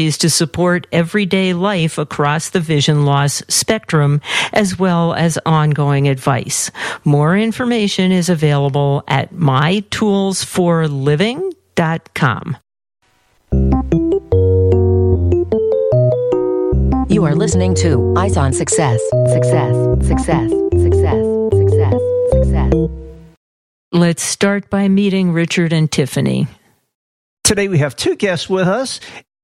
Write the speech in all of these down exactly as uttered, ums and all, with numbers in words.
to support everyday life across the vision loss spectrum, as well as ongoing advice. More information is available at my tools for living dot com. You are listening to Eyes on Success. Success, success, success, success, success. Let's start by meeting Richard and Tiffany. Today we have two guests with us,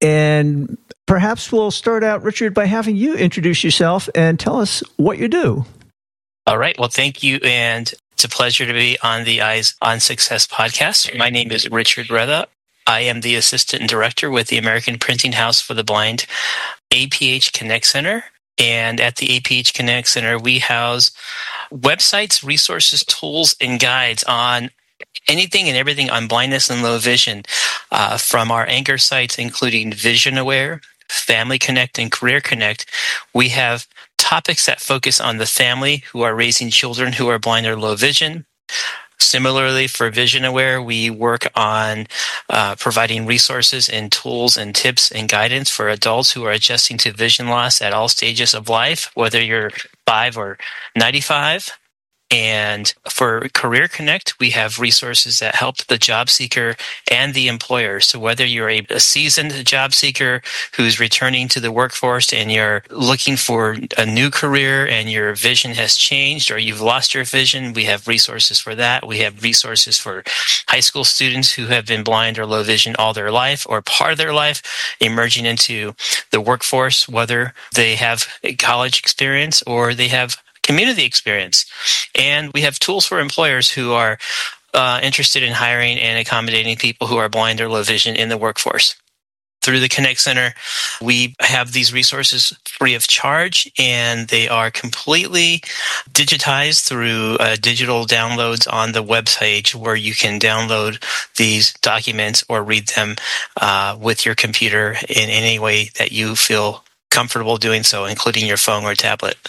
and perhaps we'll start out, Richard, by having you introduce yourself and tell us what you do. All right. Well, thank you, and it's a pleasure to be on the Eyes on Success podcast. My name is Richard Retha. I am the Assistant Director with the American Printing House for the Blind A P H Connect Center. And at the A P H Connect Center, we house websites, resources, tools, and guides on anything and everything on blindness and low vision, uh, from our anchor sites, including Vision Aware, Family Connect, and Career Connect. We have topics that focus on the family who are raising children who are blind or low vision. Similarly, for Vision Aware, we work on uh, providing resources and tools and tips and guidance for adults who are adjusting to vision loss at all stages of life, whether you're five or ninety-five. And for Career Connect, we have resources that help the job seeker and the employer. So whether you're a, a seasoned job seeker who's returning to the workforce and you're looking for a new career and your vision has changed or you've lost your vision, we have resources for that. We have resources for high school students who have been blind or low vision all their life or part of their life, emerging into the workforce, whether they have a college experience or they have community experience. And we have tools for employers who are uh, interested in hiring and accommodating people who are blind or low vision in the workforce. Through the Connect Center, we have these resources free of charge, and they are completely digitized through uh, digital downloads on the webpage where you can download these documents or read them uh, with your computer in any way that you feel comfortable doing so, including your phone or tablet.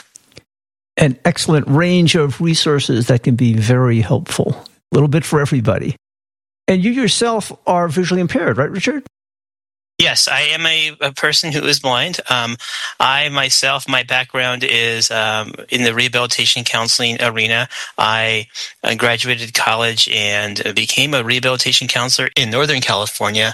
An excellent range of resources that can be very helpful. A little bit for everybody. And you yourself are visually impaired, right, Richard? Yes, I am a, a person who is blind. Um, I myself, my background is um, in the rehabilitation counseling arena. I uh, graduated college and became a rehabilitation counselor in Northern California.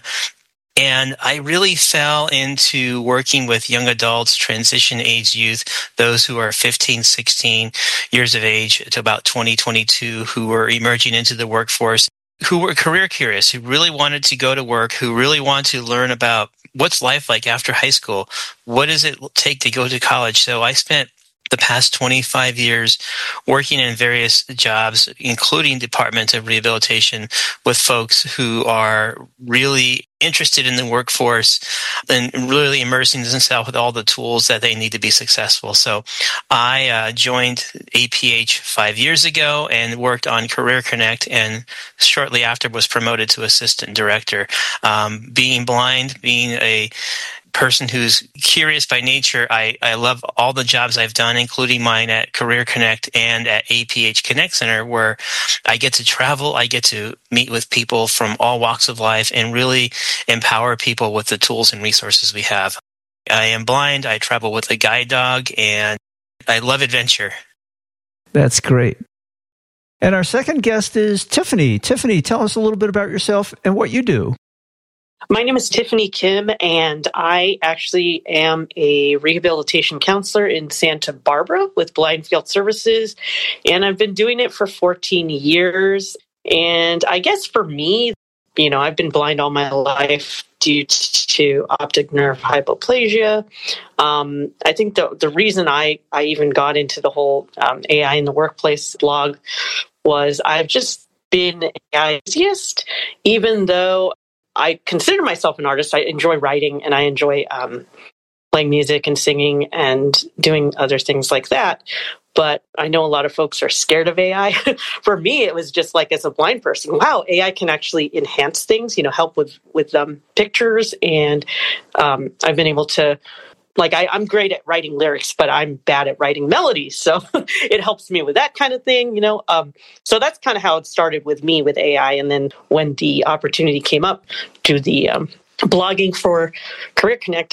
And I really fell into working with young adults, transition age youth, those who are fifteen, sixteen years of age to about twenty, twenty-two, who were emerging into the workforce, who were career curious, who really wanted to go to work, who really want to learn about what's life like after high school. What does it take to go to college? So I spent the past twenty-five years working in various jobs, including departments of rehabilitation, with folks who are really interested in the workforce and really immersing themselves with all the tools that they need to be successful. So I uh, joined A P H five years ago and worked on Career Connect, and shortly after was promoted to assistant director. Um, being blind, being a person who's curious by nature, I, I love all the jobs I've done, including mine at Career Connect and at A P H Connect Center, where I get to travel, I get to meet with people from all walks of life and really empower people with the tools and resources we have. I am blind, I travel with a guide dog, and I love adventure. That's great. And our second guest is Tiffany. Tiffany, tell us a little bit about yourself and what you do. My name is Tiffany Kim, and I actually am a rehabilitation counselor in Santa Barbara with Blind Field Services, and I've been doing it for fourteen years. And I guess for me, you know, I've been blind all my life due to optic nerve hypoplasia. Um, I think the the reason I, I even got into the whole um, A I in the workplace blog was I've just been an A I enthusiast, even though I consider myself an artist. I enjoy writing and I enjoy um, playing music and singing and doing other things like that. But I know a lot of folks are scared of A I. For me, it was just like, as a blind person, wow, A I can actually enhance things, you know, help with, with um, pictures. And um, I've been able to, like, I, I'm great at writing lyrics, but I'm bad at writing melodies. So it helps me with that kind of thing, you know. Um, so that's kind of how it started with me with A I. And then when the opportunity came up to the um, blogging for Career Connect,